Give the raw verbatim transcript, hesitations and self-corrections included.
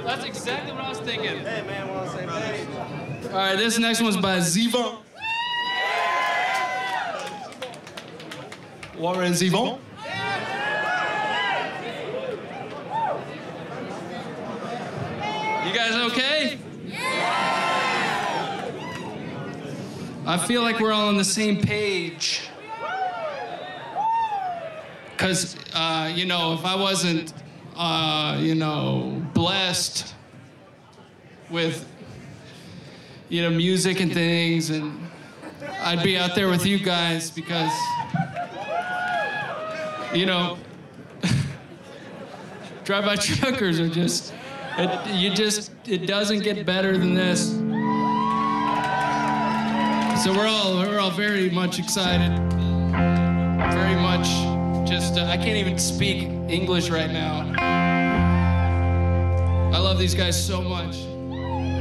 That's exactly what I was thinking. Hey, man, we're on the same page. All right, this next one's by Zevon. Warren Zevon. You guys okay? I feel like we're all on the same page. Because, uh, you know, if I wasn't, uh, you know, blessed with, you know, music and things, and I'd be out there with you guys because, you know, drive-by truckers are just, it, you just, it doesn't get better than this. So we're all, we're all very much excited, very much just, uh, I can't even speak English right now. I love these guys so much.